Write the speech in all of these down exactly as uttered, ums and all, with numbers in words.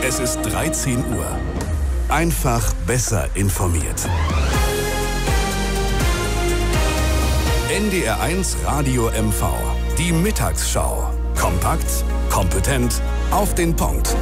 Es ist dreizehn Uhr. Einfach besser informiert. N D R eins Radio M V. Die Mittagsschau. Kompakt, kompetent, auf den Punkt.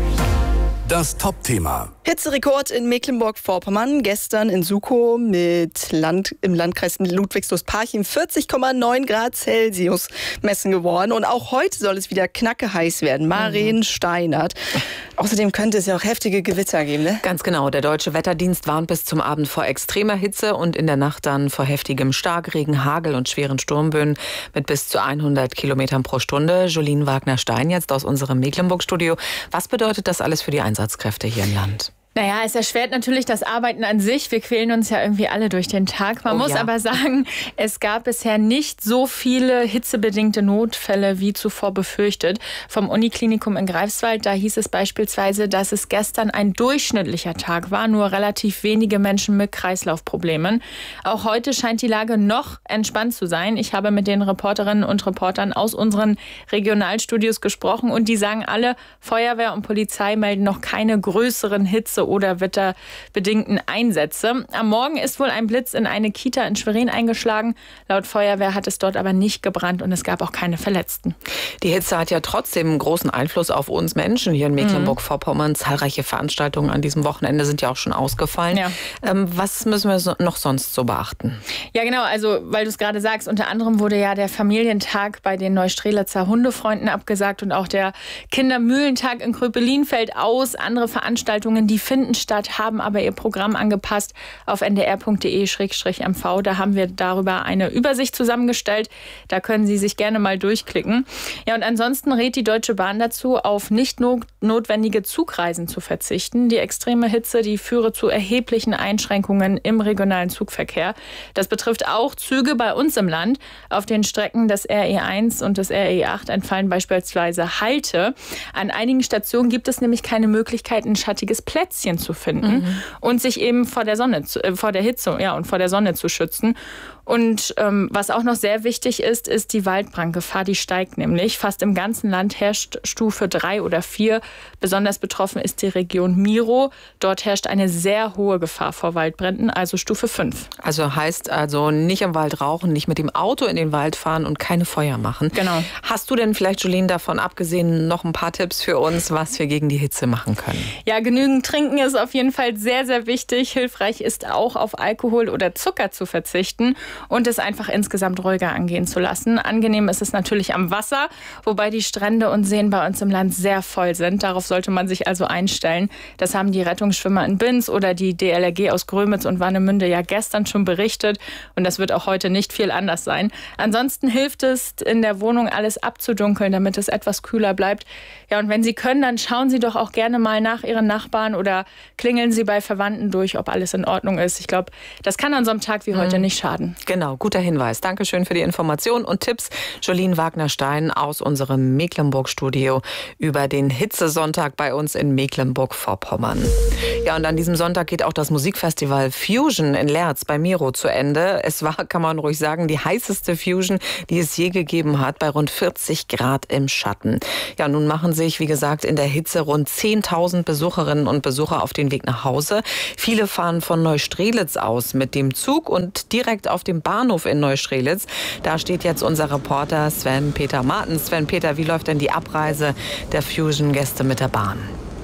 Das Top-Thema. Hitzerekord in Mecklenburg-Vorpommern. Gestern in Sukow mit Land, im Landkreis Ludwigslust-Parchim vierzig Komma neun Grad Celsius messen geworden. Und auch heute soll es wieder knacke heiß werden. Maren mhm. Steinert. Außerdem könnte es ja auch heftige Gewitter geben, ne? Ganz genau. Der Deutsche Wetterdienst warnt bis zum Abend vor extremer Hitze und in der Nacht dann vor heftigem Starkregen, Hagel und schweren Sturmböen mit bis zu hundert Kilometern pro Stunde. Jolien Wagner-Stein jetzt aus unserem Mecklenburg-Studio. Was bedeutet das alles für die Einsatzkräfte hier im Land? Naja, es erschwert natürlich das Arbeiten an sich. Wir quälen uns ja irgendwie alle durch den Tag. Man oh, muss ja. aber sagen, es gab bisher nicht so viele hitzebedingte Notfälle wie zuvor befürchtet. Vom Uniklinikum in Greifswald, da hieß es beispielsweise, dass es gestern ein durchschnittlicher Tag war, nur relativ wenige Menschen mit Kreislaufproblemen. Auch heute scheint die Lage noch entspannt zu sein. Ich habe mit den Reporterinnen und Reportern aus unseren Regionalstudios gesprochen und die sagen alle, Feuerwehr und Polizei melden noch keine größeren Hitze- oder wetterbedingten Einsätze. Am Morgen ist wohl ein Blitz in eine Kita in Schwerin eingeschlagen. Laut Feuerwehr hat es dort aber nicht gebrannt und es gab auch keine Verletzten. Die Hitze hat ja trotzdem einen großen Einfluss auf uns Menschen hier in Mecklenburg-Vorpommern. Mhm. Zahlreiche Veranstaltungen an diesem Wochenende sind ja auch schon ausgefallen. Ja. Ähm, was müssen wir so, noch sonst so beachten? Ja genau, also weil du es gerade sagst, unter anderem wurde ja der Familientag bei den Neustrelitzer Hundefreunden abgesagt und auch der Kindermühlentag in Kröpelin fällt aus. Andere Veranstaltungen, die finden statt, haben aber ihr Programm angepasst auf n d r punkt d e slash m v. Da haben wir darüber eine Übersicht zusammengestellt. Da können Sie sich gerne mal durchklicken. Ja, und ansonsten rät die Deutsche Bahn dazu, auf nicht not- notwendige Zugreisen zu verzichten. Die extreme Hitze, die führe zu erheblichen Einschränkungen im regionalen Zugverkehr. Das betrifft auch Züge bei uns im Land. Auf den Strecken des R E eins und des R E acht entfallen beispielsweise Halte. An einigen Stationen gibt es nämlich keine Möglichkeit, ein schattiges Plätzchen zu finden mhm. und sich eben vor der Sonne, äh, vor der Hitze ja, und vor der Sonne zu schützen. Und ähm, was auch noch sehr wichtig ist, ist die Waldbrandgefahr. Die steigt nämlich. Fast im ganzen Land herrscht Stufe drei oder vier. Besonders betroffen ist die Region Miro. Dort herrscht eine sehr hohe Gefahr vor Waldbränden, also Stufe fünf. Also heißt also nicht im Wald rauchen, nicht mit dem Auto in den Wald fahren und keine Feuer machen. Genau. Hast du denn vielleicht, Jolien, davon abgesehen noch ein paar Tipps für uns, was wir gegen die Hitze machen können? Ja, genügend trinken ist auf jeden Fall sehr, sehr wichtig. Hilfreich ist auch, auf Alkohol oder Zucker zu verzichten und es einfach insgesamt ruhiger angehen zu lassen. Angenehm ist es natürlich am Wasser, wobei die Strände und Seen bei uns im Land sehr voll sind. Darauf sollte man sich also einstellen. Das haben die Rettungsschwimmer in Binz oder die D L R G aus Grömitz und Warnemünde ja gestern schon berichtet und das wird auch heute nicht viel anders sein. Ansonsten hilft es, in der Wohnung alles abzudunkeln, damit es etwas kühler bleibt. Ja, und wenn Sie können, dann schauen Sie doch auch gerne mal nach Ihren Nachbarn oder klingeln Sie bei Verwandten durch, ob alles in Ordnung ist. Ich glaube, das kann an so einem Tag wie heute mhm. nicht schaden. Genau, guter Hinweis. Dankeschön für die Informationen und Tipps. Jolien Wagner-Stein aus unserem Mecklenburg-Studio über den Hitzesonntag bei uns in Mecklenburg-Vorpommern. Ja, und an diesem Sonntag geht auch das Musikfestival Fusion in Lerz bei Miro zu Ende. Es war, kann man ruhig sagen, die heißeste Fusion, die es je gegeben hat, bei rund vierzig Grad im Schatten. Ja, nun machen sich, wie gesagt, in der Hitze rund zehntausend Besucherinnen und Besucher auf den Weg nach Hause. Viele fahren von Neustrelitz aus mit dem Zug und direkt auf dem Bahnhof in Neustrelitz. Da steht jetzt unser Reporter Sven-Peter Martens. Sven-Peter, wie läuft denn die Abreise der Fusion-Gäste mit der Bahn?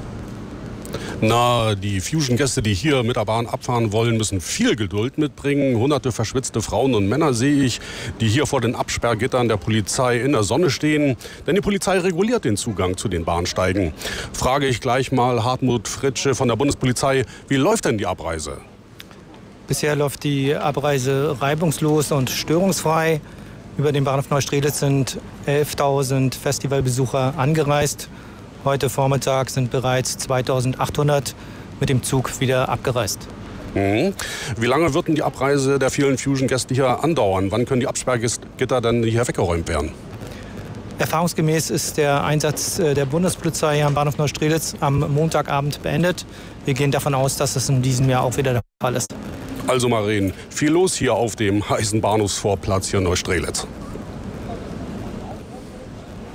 Na, die Fusion-Gäste, die hier mit der Bahn abfahren wollen, müssen viel Geduld mitbringen. Hunderte verschwitzte Frauen und Männer sehe ich, die hier vor den Absperrgittern der Polizei in der Sonne stehen. Denn die Polizei reguliert den Zugang zu den Bahnsteigen. Frage ich gleich mal Hartmut Fritsche von der Bundespolizei, wie läuft denn die Abreise? Bisher läuft die Abreise reibungslos und störungsfrei. Über den Bahnhof Neustrelitz sind elftausend Festivalbesucher angereist. Heute Vormittag sind bereits zweitausendachthundert mit dem Zug wieder abgereist. Mhm. Wie lange wird denn die Abreise der vielen Fusion-Gäste hier andauern? Wann können die Absperrgitter denn hier weggeräumt werden? Erfahrungsgemäß ist der Einsatz der Bundespolizei hier am Bahnhof Neustrelitz am Montagabend beendet. Wir gehen davon aus, dass es in diesem Jahr auch wieder der Fall ist. Also Maren, viel los hier auf dem heißen Bahnhofsvorplatz hier in Neustrelitz.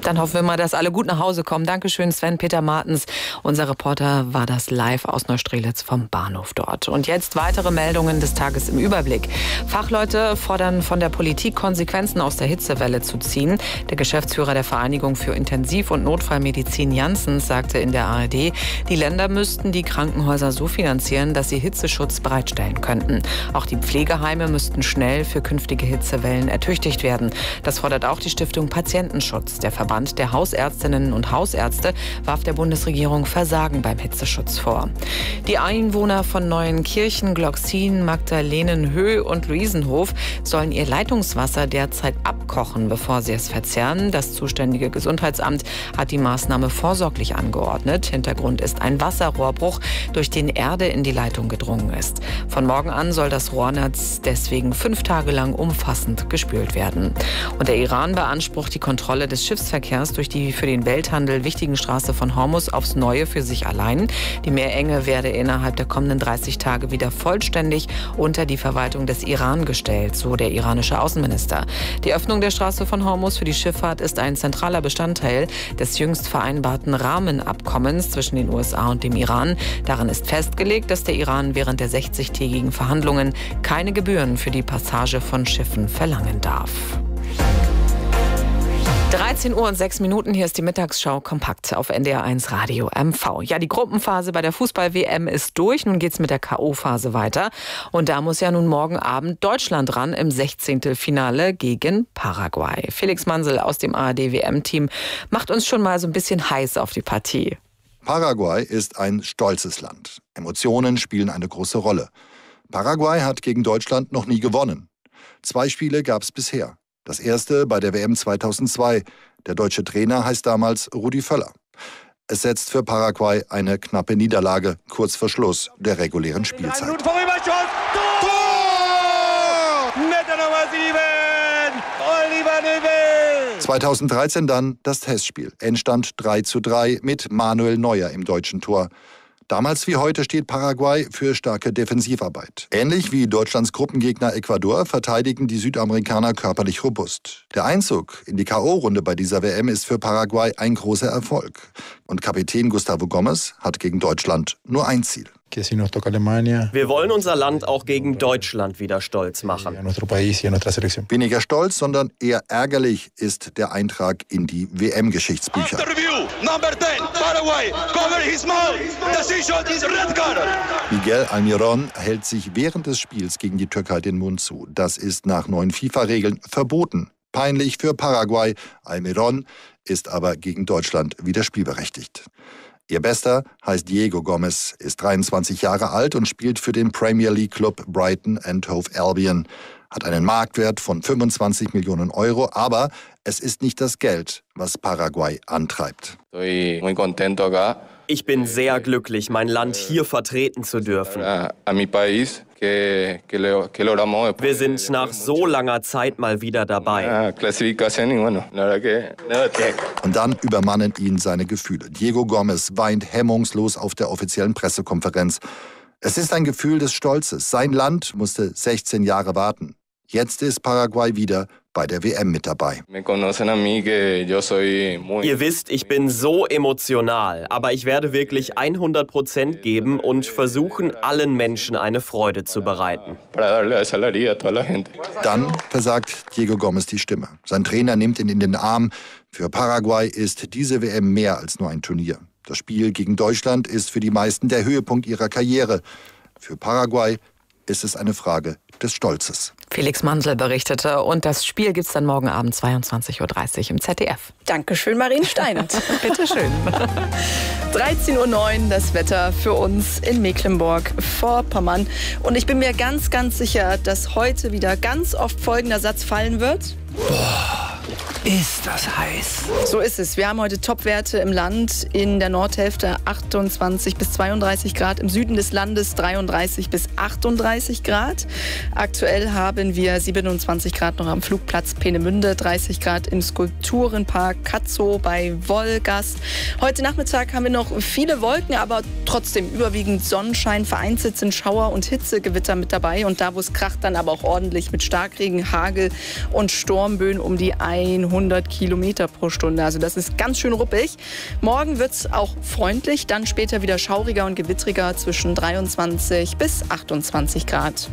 Dann hoffen wir mal, dass alle gut nach Hause kommen. Dankeschön, Sven-Peter Martens. Unser Reporter war das live aus Neustrelitz vom Bahnhof dort. Und jetzt weitere Meldungen des Tages im Überblick. Fachleute fordern von der Politik, Konsequenzen aus der Hitzewelle zu ziehen. Der Geschäftsführer der Vereinigung für Intensiv- und Notfallmedizin Janssens sagte in der A R D, die Länder müssten die Krankenhäuser so finanzieren, dass sie Hitzeschutz bereitstellen könnten. Auch die Pflegeheime müssten schnell für künftige Hitzewellen ertüchtigt werden. Das fordert auch die Stiftung Patientenschutz. Der Verband der Hausärztinnen und Hausärzte warf der Bundesregierung Versagen beim Hitzeschutz vor. Die Einwohner von Neuenkirchen, Gloxin, Magdalenenhöhe und Luisenhof sollen ihr Leitungswasser derzeit abkochen, bevor sie es verzehren. Das zuständige Gesundheitsamt hat die Maßnahme vorsorglich angeordnet. Hintergrund ist ein Wasserrohrbruch, durch den Erde in die Leitung gedrungen ist. Von morgen an soll das Rohrnetz deswegen fünf Tage lang umfassend gespült werden. Und der Iran beansprucht die Kontrolle des Schiffsverkehrs durch die für den Welthandel wichtigen Straße von Hormuz aufs Neue für sich allein. Die Meerenge werde innerhalb der kommenden dreißig Tage wieder vollständig unter die Verwaltung des Iran gestellt, so der iranische Außenminister. Die Öffnung der Straße von Hormuz für die Schifffahrt ist ein zentraler Bestandteil des jüngst vereinbarten Rahmenabkommens zwischen den U S A und dem Iran. Darin ist festgelegt, dass der Iran während der sechzigtägigen Verhandlungen keine Gebühren für die Passage von Schiffen verlangen darf. dreizehn Uhr und sechs Minuten, hier ist die Mittagsschau kompakt auf N D R eins Radio M V. Ja, die Gruppenphase bei der Fußball-W M ist durch, nun geht's mit der K O-Phase weiter. Und da muss ja nun morgen Abend Deutschland ran im Sechzehntelfinale gegen Paraguay. Felix Mansel aus dem A R D-W M-Team macht uns schon mal so ein bisschen heiß auf die Partie. Paraguay ist ein stolzes Land. Emotionen spielen eine große Rolle. Paraguay hat gegen Deutschland noch nie gewonnen. Zwei Spiele gab es bisher. Das erste bei der W M zweitausendzwei. Der deutsche Trainer heißt damals Rudi Völler. Es setzt für Paraguay eine knappe Niederlage kurz vor Schluss der regulären Spielzeit. zweitausenddreizehn dann das Testspiel. Endstand drei zu drei mit Manuel Neuer im deutschen Tor. Damals wie heute steht Paraguay für starke Defensivarbeit. Ähnlich wie Deutschlands Gruppengegner Ecuador verteidigen die Südamerikaner körperlich robust. Der Einzug in die K O-Runde bei dieser W M ist für Paraguay ein großer Erfolg. Und Kapitän Gustavo Gomes hat gegen Deutschland nur ein Ziel. Wir wollen unser Land auch gegen Deutschland wieder stolz machen. Weniger stolz, sondern eher ärgerlich ist der Eintrag in die W M-Geschichtsbücher. Miguel Almirón hält sich während des Spiels gegen die Türkei den Mund zu. Das ist nach neuen FIFA-Regeln verboten. Peinlich für Paraguay. Almirón ist aber gegen Deutschland wieder spielberechtigt. Ihr Bester heißt Diego Gomes, ist dreiundzwanzig Jahre alt und spielt für den Premier League Club Brighton and Hove Albion. Hat einen Marktwert von fünfundzwanzig Millionen Euro, aber es ist nicht das Geld, was Paraguay antreibt. Ich bin sehr glücklich, mein Land hier vertreten zu dürfen. Wir sind nach so langer Zeit mal wieder dabei. Und dann übermannen ihn seine Gefühle. Diego Gomes weint hemmungslos auf der offiziellen Pressekonferenz. Es ist ein Gefühl des Stolzes. Sein Land musste sechzehn Jahre warten. Jetzt ist Paraguay wieder bei der W M mit dabei. Ihr wisst, ich bin so emotional, aber ich werde wirklich hundert Prozent geben und versuchen, allen Menschen eine Freude zu bereiten. Dann versagt Diego Gomes die Stimme. Sein Trainer nimmt ihn in den Arm. Für Paraguay ist diese W M mehr als nur ein Turnier. Das Spiel gegen Deutschland ist für die meisten der Höhepunkt ihrer Karriere. Für Paraguay ist es eine Frage des Stolzes. Felix Mansel berichtete und das Spiel gibt es dann morgen Abend zweiundzwanzig Uhr dreißig im Z D F. Dankeschön, Marien Steinert. Bitteschön. dreizehn Uhr neun das Wetter für uns in Mecklenburg-Vorpommern. Und ich bin mir ganz, ganz sicher, dass heute wieder ganz oft folgender Satz fallen wird. Boah, ist das heiß. So ist es. Wir haben heute Topwerte im Land. In der Nordhälfte achtundzwanzig bis zweiunddreißig Grad. Im Süden des Landes dreiunddreißig bis achtunddreißig Grad. Aktuell haben wir siebenundzwanzig Grad noch am Flugplatz Peenemünde, dreißig Grad im Skulpturenpark Katzow bei Wolgast. Heute Nachmittag haben wir noch viele Wolken, aber trotzdem überwiegend Sonnenschein. Vereinzelt sind Schauer und Hitzegewitter mit dabei. Und da, wo es kracht, dann aber auch ordentlich mit Starkregen, Hagel und Sturmböen um die hundert hundert Kilometer pro Stunde. Also das ist ganz schön ruppig. Morgen wird es auch freundlich, dann später wieder schauriger und gewittriger zwischen dreiundzwanzig bis achtundzwanzig Grad.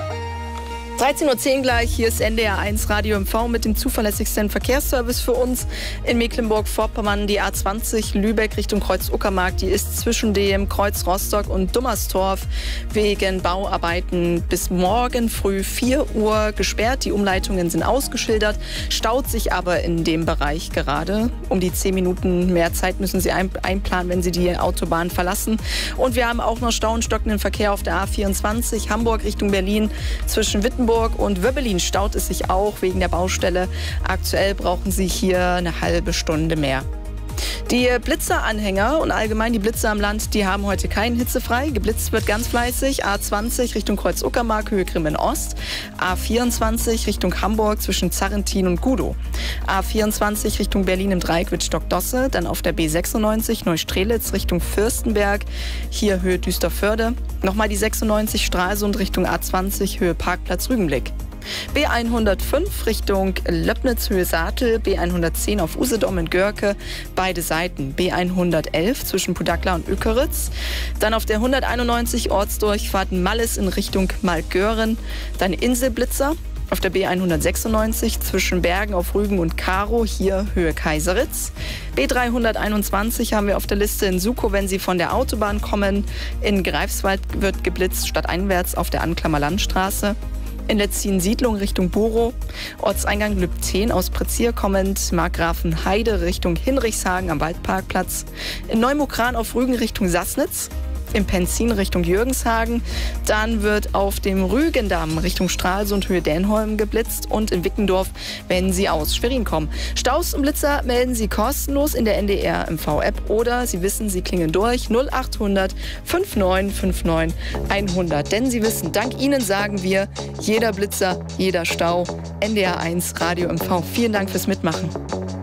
dreizehn Uhr zehn gleich, hier ist N D R eins Radio M V mit dem zuverlässigsten Verkehrsservice für uns in Mecklenburg-Vorpommern. Die A zwanzig Lübeck Richtung Kreuz Uckermark, die ist zwischen dem Kreuz Rostock und Dummerstorf wegen Bauarbeiten bis morgen früh vier Uhr gesperrt. Die Umleitungen sind ausgeschildert, staut sich aber in dem Bereich gerade. Um die zehn Minuten mehr Zeit müssen Sie einplanen, wenn Sie die Autobahn verlassen. Und wir haben auch noch Stau und stockenden Verkehr auf der A vierundzwanzig Hamburg Richtung Berlin zwischen Wittenberg und Wöbbelin staut es sich auch wegen der Baustelle. Aktuell brauchen Sie hier eine halbe Stunde mehr. Die Blitzeranhänger und allgemein die Blitzer am Land, die haben heute keinen hitzefrei. Geblitzt wird ganz fleißig. A zwanzig Richtung Kreuz Uckermark, Höhe Grimmen Ost. A vierundzwanzig Richtung Hamburg zwischen Zarrentin und Gudow. A vierundzwanzig Richtung Berlin im Dreieck Wittstock-Dosse. Dann auf der B sechsundneunzig Neustrelitz Richtung Fürstenberg. Hier Höhe Düsterförde. Nochmal die sechsundneunzig Stralsund Richtung A zwanzig, Höhe Parkplatz Rügenblick. B hundertfünf Richtung Löbnitz, Höhe Saatel, B hundertzehn auf Usedom in Görke, beide Seiten. B hundertelf zwischen Pudakla und Ökeritz. Dann auf der hunderteinundneunzig Ortsdurchfahrt Malles in Richtung Malgören. Dann Inselblitzer auf der B hundertsechsundneunzig zwischen Bergen auf Rügen und Karo, hier Höhe Kaiseritz. B dreihunderteinundzwanzig haben wir auf der Liste in Sukow, wenn Sie von der Autobahn kommen. In Greifswald wird geblitzt, stadteinwärts auf der Anklammer Landstraße. In der Ziehen-Siedlung Richtung Borow, Ortseingang Lübten aus Prezier kommend, Markgrafenheide Richtung Hinrichshagen am Waldparkplatz, in Neumukran auf Rügen Richtung Sassnitz, im Penzin Richtung Jürgenshagen, dann wird auf dem Rügendamm Richtung Stralsund Höhe Dänholm geblitzt und in Wickendorf, wenn Sie aus Schwerin kommen. Staus und Blitzer melden Sie kostenlos in der N D R M V-App oder Sie wissen, Sie klingen durch null achthundert neunundfünfzig neunundfünfzig hundert. Denn Sie wissen, dank Ihnen sagen wir, jeder Blitzer, jeder Stau, N D R eins Radio M V. Vielen Dank fürs Mitmachen.